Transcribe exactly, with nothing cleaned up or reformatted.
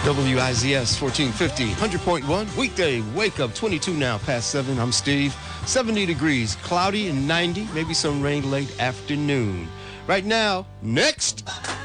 W I Z S fourteen fifty, one hundred point one, weekday, wake up, twenty-two now, past seven. I'm Steve. seventy degrees, cloudy and ninety, maybe some rain late afternoon. Right now, next.